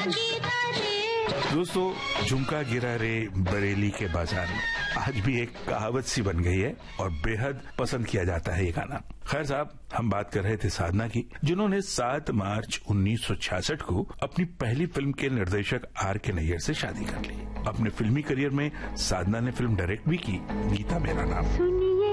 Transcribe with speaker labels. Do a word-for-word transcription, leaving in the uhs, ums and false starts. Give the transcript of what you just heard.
Speaker 1: दोस्तों, झुमका गिरा रे बरेली के बाजार में आज भी एक कहावत सी बन गई है और बेहद पसंद किया जाता है ये गाना। खैर साहब, हम बात कर रहे थे साधना की, जिन्होंने सात मार्च उन्नीस सौ छियासठ को अपनी पहली फिल्म के निर्देशक आर के नैयर से शादी कर ली। अपने फिल्मी करियर में साधना ने फिल्म डायरेक्ट भी की, गीता मेरा नाम।